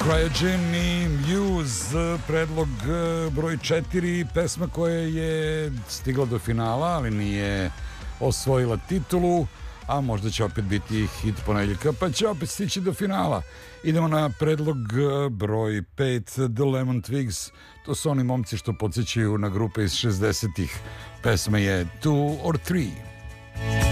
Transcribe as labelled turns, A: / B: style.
A: Cryogen i Muse, predlog broj 4, pesma koja je stigla do finala, ali nije osvojila titulu, a možda će opet biti hit ponedeljka, pa će opet stići do finala. Idemo na predlog broj 5, The Lemon Twigs. To su oni momci što podsjećaju na grupe iz 60-ih. Pesma je Two or Three.